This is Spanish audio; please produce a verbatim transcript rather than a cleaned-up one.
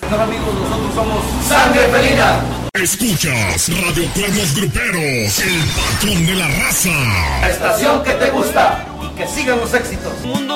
No, amigos, nosotros somos Sangre Felina. Escuchas Radio Cuernos Gruperos, el patrón de la raza. La estación que te gusta y que sigan los éxitos. Mundo